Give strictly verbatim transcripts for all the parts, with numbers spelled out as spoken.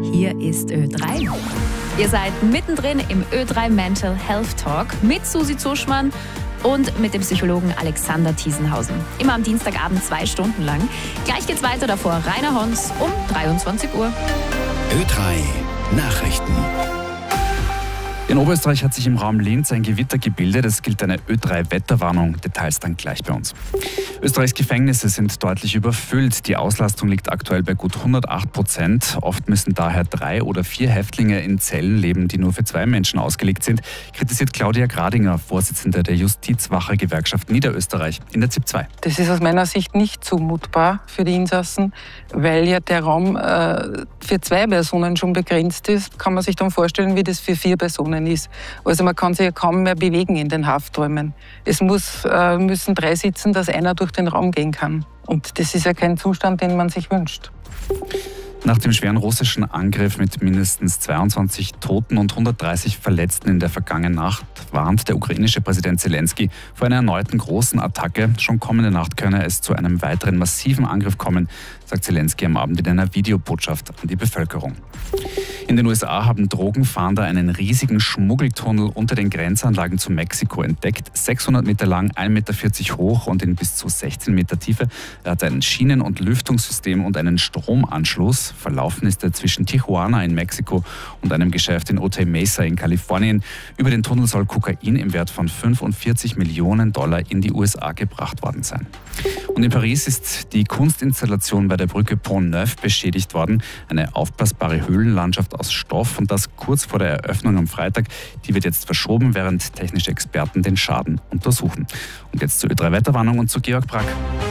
Hier ist Ö drei. Ihr seid mittendrin im Ö drei Mental Health Talk mit Susi Zuschmann und mit dem Psychologen Alexander Thiesenhausen. Immer am Dienstagabend zwei Stunden lang. Gleich geht's weiter, davor Rainer Hons um dreiundzwanzig Uhr. Ö drei Nachrichten. In Oberösterreich hat sich im Raum Linz ein Gewitter gebildet. Es gilt eine Ö drei Wetterwarnung. Details dann gleich bei uns. Österreichs Gefängnisse sind deutlich überfüllt. Die Auslastung liegt aktuell bei gut hundertacht Prozent. Oft müssen daher drei oder vier Häftlinge in Zellen leben, die nur für zwei Menschen ausgelegt sind, kritisiert Claudia Gradinger, Vorsitzende der Justizwache-Gewerkschaft Niederösterreich in der Z I P zwei. Das ist aus meiner Sicht nicht zumutbar für die Insassen, weil ja der Raum äh, für zwei Personen schon begrenzt ist. Kann man sich dann vorstellen, wie das für vier Personen ist. Also man kann sich ja kaum mehr bewegen in den Hafträumen. Es muss, äh, müssen drei sitzen, dass einer durch den Raum gehen kann. Und das ist ja kein Zustand, den man sich wünscht. Nach dem schweren russischen Angriff mit mindestens zweiundzwanzig Toten und hundertdreißig Verletzten in der vergangenen Nacht warnt der ukrainische Präsident Zelensky vor einer erneuten großen Attacke. Schon kommende Nacht könne es zu einem weiteren massiven Angriff kommen, sagt Zelensky am Abend in einer Videobotschaft an die Bevölkerung. In den U S A haben Drogenfahnder einen riesigen Schmuggeltunnel unter den Grenzanlagen zu Mexiko entdeckt. sechshundert Meter lang, ein Meter vierzig hoch und in bis zu sechzehn Meter Tiefe. Er hat ein Schienen- und Lüftungssystem und einen Stromanschluss. Verlaufen ist er zwischen Tijuana in Mexiko und einem Geschäft in Otay Mesa in Kalifornien. Über den Tunnel soll Kokain im Wert von fünfundvierzig Millionen Dollar in die U S A gebracht worden sein. Und in Paris ist die Kunstinstallation bei der Brücke Pont Neuf beschädigt worden. Eine aufblasbare Höhlenlandschaft aus Stoff und das kurz vor der Eröffnung am Freitag. Die wird jetzt verschoben, während technische Experten den Schaden untersuchen. Und jetzt zur Ö drei Wetterwarnung und zu Georg Brack.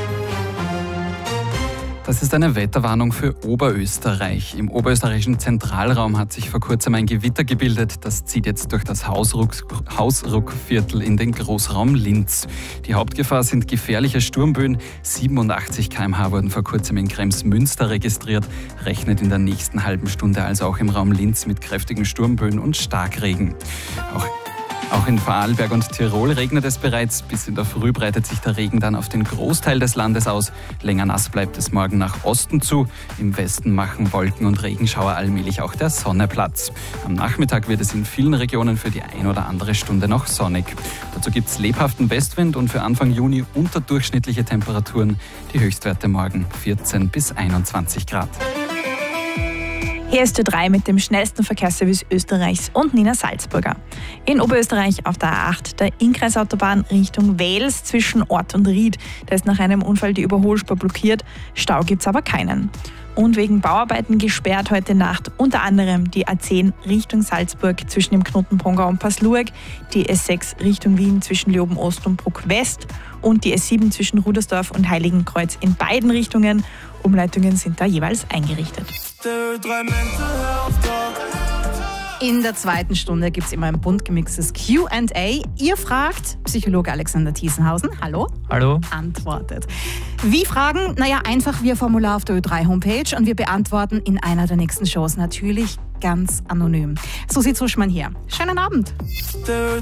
Das ist eine Wetterwarnung für Oberösterreich. Im oberösterreichischen Zentralraum hat sich vor kurzem ein Gewitter gebildet. Das zieht jetzt durch das Hausruck, Hausruckviertel in den Großraum Linz. Die Hauptgefahr sind gefährliche Sturmböen. siebenundachtzig Kilometer pro Stunde wurden vor kurzem in Krems-Münster registriert. Rechnet in der nächsten halben Stunde also auch im Raum Linz mit kräftigen Sturmböen und Starkregen. Auch Auch in Vorarlberg und Tirol regnet es bereits. Bis in der Früh breitet sich der Regen dann auf den Großteil des Landes aus. Länger nass bleibt es morgen nach Osten zu. Im Westen machen Wolken und Regenschauer allmählich auch der Sonne Platz. Am Nachmittag wird es in vielen Regionen für die ein oder andere Stunde noch sonnig. Dazu gibt es lebhaften Westwind und für Anfang Juni unterdurchschnittliche Temperaturen. Die Höchstwerte morgen vierzehn bis einundzwanzig Grad. Hier ist Ö drei mit dem schnellsten Verkehrsservice Österreichs und Nina Salzburger. In Oberösterreich auf der A acht, der Innkreisautobahn Richtung Wels zwischen Ort und Ried. Da ist nach einem Unfall die Überholspur blockiert. Stau gibt's aber keinen. Und wegen Bauarbeiten gesperrt heute Nacht unter anderem die A zehn Richtung Salzburg zwischen dem Knoten Pongau und Pasluag, die S sechs Richtung Wien zwischen Leoben Ost und Bruck West und die S sieben zwischen Rudersdorf und Heiligenkreuz in beiden Richtungen. Umleitungen sind da jeweils eingerichtet. In der zweiten Stunde gibt es immer ein bunt gemixtes Q and A. Ihr fragt, Psychologe Alexander Thiesenhausen, hallo? Hallo. Antwortet. Wie fragen? Naja, einfach via Formular auf der Ö drei Homepage und wir beantworten in einer der nächsten Shows natürlich ganz anonym. Susi Zuschmann hier. Schönen Abend.